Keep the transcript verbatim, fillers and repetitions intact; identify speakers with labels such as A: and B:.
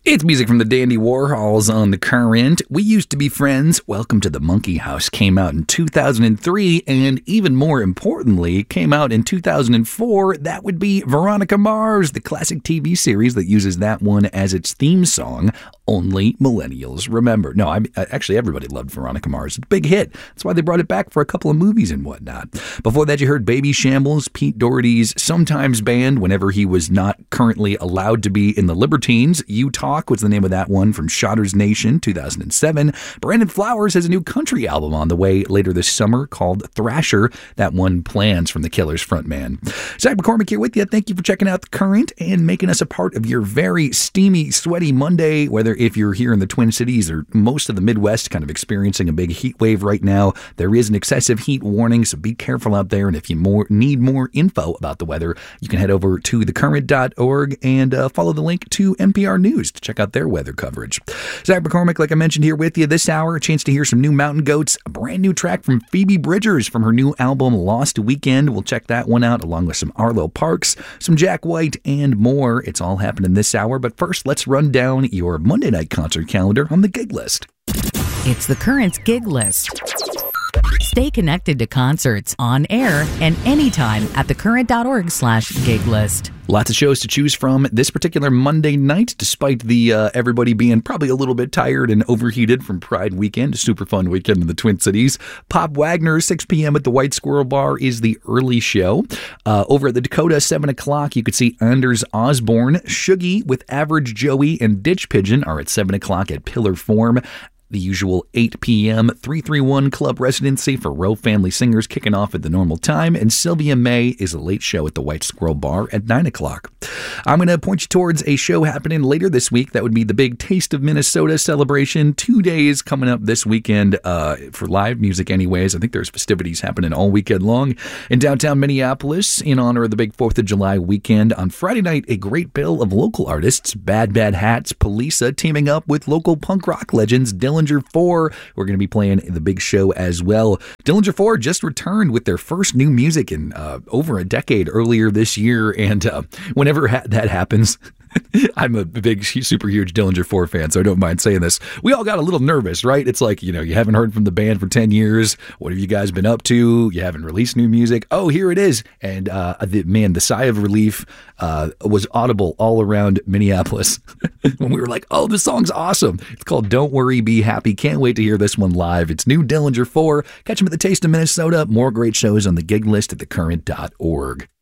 A: It's music from the Dandy Warhols on The Current. We Used to Be Friends. Welcome to the Monkey House came out in two thousand three, and even more importantly, came out in two thousand four. That would be Veronica Mars, the classic T V series that uses that one as its theme song. Only millennials remember. No, I actually everybody loved Veronica Mars. It's a big hit. That's why they brought it back for a couple of movies and whatnot. Before that, you heard Baby Shambles, Pete Doherty's Sometimes band whenever he was not currently allowed to be in the Libertines. Utah was the name of that one from Shotter's Nation, two thousand seven. Brandon Flowers has a new country album on the way later this summer called Thrasher. That one Plans from the Killers frontman. Zach McCormick here with you. Thank you for checking out The Current and making us a part of your very steamy, sweaty Monday, whether if you're here in the Twin Cities or most of the Midwest kind of experiencing a big heat wave right now. There is an excessive heat warning, so be careful out there. And if you more need more info about the weather, you can head over to the current dot org and uh, follow the link to N P R News to check out their weather coverage. Zach McCormick, like I mentioned here with you this hour, a chance to hear some new Mountain Goats, a brand new track from Phoebe Bridgers from her new album Lost Weekend. We'll check that one out along with some Arlo Parks, some Jack White, and more. It's all happening this hour, but first let's run down your Monday night concert calendar on the gig list.
B: It's The Current's gig list. Stay connected to concerts on air and anytime at thecurrent.org slash gig list.
A: Lots of shows to choose from this particular Monday night, despite the uh, everybody being probably a little bit tired and overheated from Pride Weekend, a super fun weekend in the Twin Cities. Pop Wagner, six p.m. at the White Squirrel Bar is the early show. Uh, over at the Dakota, seven o'clock, you could see Anders Osborne. Shuggy with Average Joey and Ditch Pigeon are at seven o'clock at Pillar Form. The usual eight p.m. three thirty-one Club Residency for Rowe Family Singers kicking off at the normal time, and Sylvia May is a late show at the White Squirrel Bar at nine o'clock. I'm going to point you towards a show happening later this week. That would be the big Taste of Minnesota celebration. Two days coming up this weekend uh, for live music anyways. I think there's festivities happening all weekend long in downtown Minneapolis in honor of the big fourth of July weekend. On Friday night, a great bill of local artists, Bad Bad Hats, Polisa, teaming up with local punk rock legends Dillinger four. We're going to be playing the big show as well. Dillinger four just returned with their first new music in uh, over a decade earlier this year, and uh, whenever ha- that happens, I'm a big, super huge Dillinger four fan, so I don't mind saying this. We all got a little nervous, right? It's like, you know, you haven't heard from the band for ten years. What have you guys been up to? You haven't released new music. Oh, here it is. And uh, the, man, the sigh of relief uh, was audible all around Minneapolis when we were like, oh, this song's awesome. It's called Don't Worry, Be Happy. Can't wait to hear this one live. It's new Dillinger four. Catch them at the Taste of Minnesota. More great shows on the gig list at the current dot org.